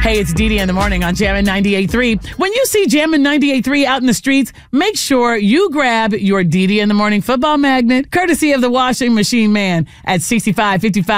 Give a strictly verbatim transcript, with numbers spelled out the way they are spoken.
Hey, it's Dee Dee in the morning on Jammin' ninety-eight point three. When you see Jammin' ninety-eight point three out in the streets, make sure you grab your Dee Dee in the morning football magnet, courtesy of the washing machine man at sixty-five fifty-five